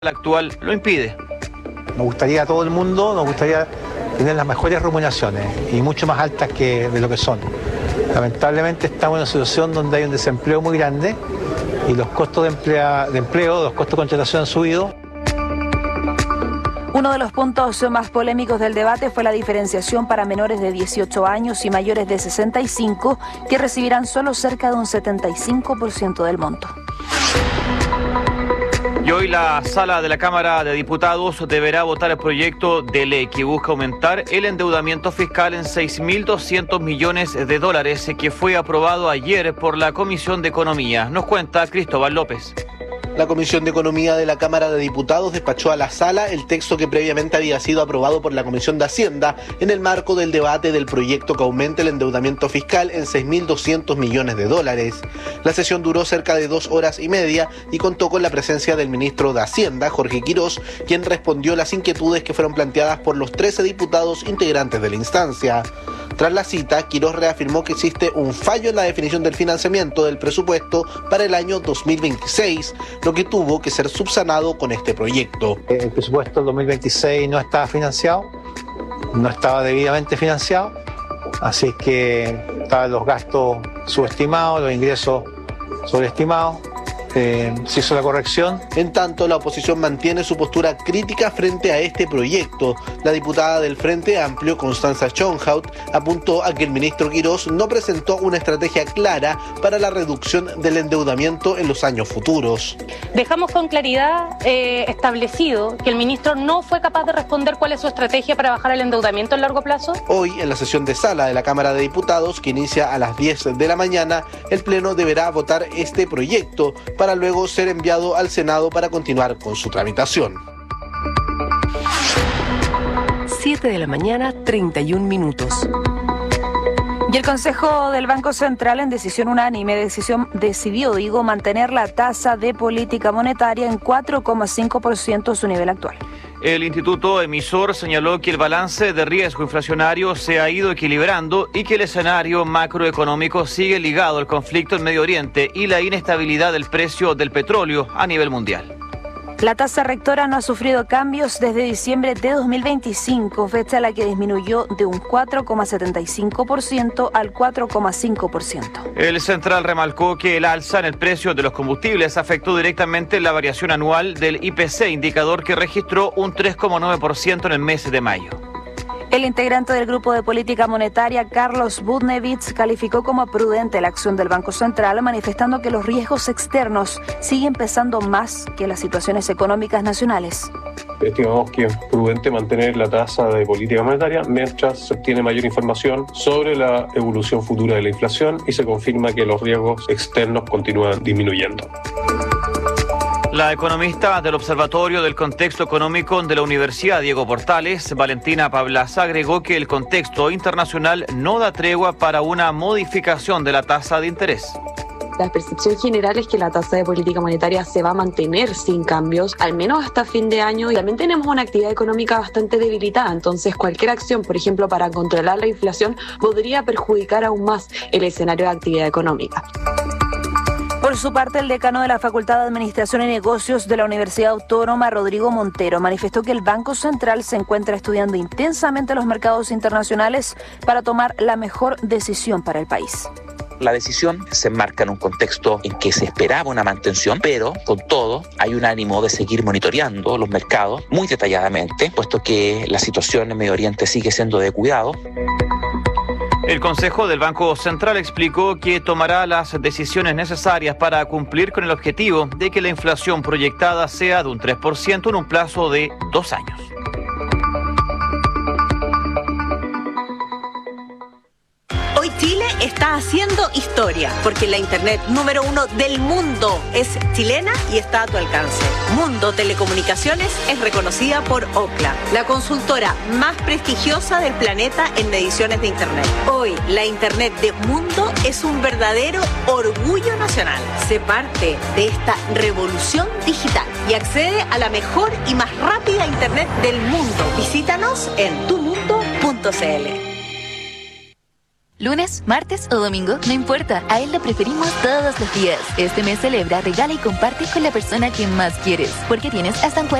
actual lo impide. Nos gustaría a todo el mundo, nos gustaría tener las mejores remuneraciones y mucho más altas que de lo que son. Lamentablemente estamos en una situación donde hay un desempleo muy grande y los costos de empleo, los costos de contratación han subido. Uno de los puntos más polémicos del debate fue la diferenciación para menores de 18 años y mayores de 65, que recibirán solo cerca de un 75% del monto. Y hoy la sala de la Cámara de Diputados deberá votar el proyecto de ley que busca aumentar el endeudamiento fiscal en 6.200 millones de dólares que fue aprobado ayer por la Comisión de Economía. Nos cuenta Cristóbal López. La Comisión de Economía de la Cámara de Diputados despachó a la sala el texto que previamente había sido aprobado por la Comisión de Hacienda en el marco del debate del proyecto que aumente el endeudamiento fiscal en 6.200 millones de dólares. La sesión duró cerca de 2 horas y media y contó con la presencia del ministro de Hacienda, Jorge Quirós, quien respondió las inquietudes que fueron planteadas por los 13 diputados integrantes de la instancia. Tras la cita, Quirós reafirmó que existe un fallo en la definición del financiamiento del presupuesto para el año 2026, lo que tuvo que ser subsanado con este proyecto. El presupuesto del 2026 no estaba financiado, no estaba debidamente financiado, así que estaban los gastos subestimados, los ingresos sobreestimados. Se hizo la corrección. En tanto, la oposición mantiene su postura crítica frente a este proyecto. La diputada del Frente Amplio, Constanza Schönhaut, apuntó a que el ministro Quirós no presentó una estrategia clara para la reducción del endeudamiento en los años futuros. Dejamos con claridad establecido que el ministro no fue capaz de responder cuál es su estrategia para bajar el endeudamiento a largo plazo. Hoy, en la sesión de sala de la Cámara de Diputados, que inicia a las 10 de la mañana, el Pleno deberá votar este proyecto para luego ser enviado al Senado para continuar con su tramitación. 7 de la mañana, 31 minutos. Y el Consejo del Banco Central, en decisión unánime, decidió mantener la tasa de política monetaria en 4,5% su nivel actual. El instituto emisor señaló que el balance de riesgo inflacionario se ha ido equilibrando y que el escenario macroeconómico sigue ligado al conflicto en Medio Oriente y la inestabilidad del precio del petróleo a nivel mundial. La tasa rectora no ha sufrido cambios desde diciembre de 2025, fecha a la que disminuyó de un 4,75% al 4,5%. El central remarcó que el alza en el precio de los combustibles afectó directamente la variación anual del IPC, indicador que registró un 3,9% en el mes de mayo. El integrante del Grupo de Política Monetaria, Carlos Budnevich, calificó como prudente la acción del Banco Central, manifestando que los riesgos externos siguen pesando más que las situaciones económicas nacionales. Estimamos que es prudente mantener la tasa de política monetaria mientras se obtiene mayor información sobre la evolución futura de la inflación y se confirma que los riesgos externos continúan disminuyendo. La economista del Observatorio del Contexto Económico de la Universidad Diego Portales, Valentina Pablaza, agregó que el contexto internacional no da tregua para una modificación de la tasa de interés. La percepción general es que la tasa de política monetaria se va a mantener sin cambios, al menos hasta fin de año, y también tenemos una actividad económica bastante debilitada, entonces cualquier acción, por ejemplo, para controlar la inflación, podría perjudicar aún más el escenario de actividad económica. Por su parte, el decano de la Facultad de Administración y Negocios de la Universidad Autónoma, Rodrigo Montero, manifestó que el Banco Central se encuentra estudiando intensamente los mercados internacionales para tomar la mejor decisión para el país. La decisión se enmarca en un contexto en que se esperaba una mantención, pero con todo hay un ánimo de seguir monitoreando los mercados muy detalladamente, puesto que la situación en Medio Oriente sigue siendo de cuidado. El Consejo del Banco Central explicó que tomará las decisiones necesarias para cumplir con el objetivo de que la inflación proyectada sea de un 3% en un plazo de 2 años. Hoy Chile está haciendo historia, porque la internet número 1 del mundo es chilena y está a tu alcance. Mundo Telecomunicaciones es reconocida por Ookla, la consultora más prestigiosa del planeta en mediciones de internet. Hoy, la internet de Mundo es un verdadero orgullo nacional. Sé parte de esta revolución digital y accede a la mejor y más rápida internet del mundo. Visítanos en tumundo.cl. Lunes, martes o domingo, no importa, a él lo preferimos todos los días. Este mes celebra, regala y comparte con la persona que más quieres, porque tienes hasta un